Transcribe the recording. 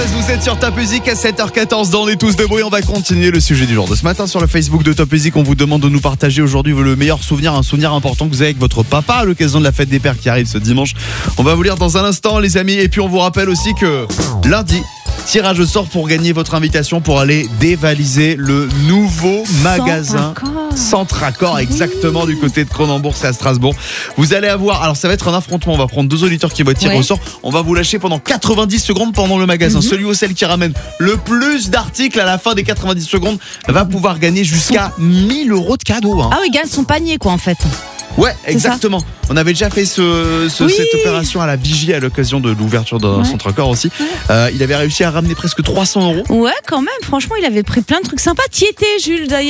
Vous êtes sur Top Music à 7h14 dans Les Tous Debout et on va continuer le sujet du jour de ce matin sur le Facebook de Top Music. On vous demande de nous partager aujourd'hui le meilleur souvenir, un souvenir important que vous avez avec votre papa à l'occasion de la fête des pères qui arrive ce dimanche. On va vous lire dans un instant les amis et puis on vous rappelle aussi que lundi, tirage au sort pour gagner votre invitation pour aller dévaliser le nouveau magasin Centre Accord, exactement du côté de Cronenbourg, c'est à Strasbourg. Vous allez avoir, alors ça va être un affrontement, on va prendre deux auditeurs qui vont tirer au sort. On va vous lâcher pendant 90 secondes pendant le magasin. Celui ou celle qui ramène le plus d'articles à la fin des 90 secondes va pouvoir gagner jusqu'à 1000 € de cadeaux. Ah oui, gagne son panier quoi en fait. Ouais, exactement. On avait déjà fait cette opération à la Vigie à l'occasion de l'ouverture d'un Centre Accord aussi. Il avait réussi à ramener presque 300 €. Ouais, quand même. Franchement, il avait pris plein de trucs sympas. T'y étais, Jules, d'ailleurs.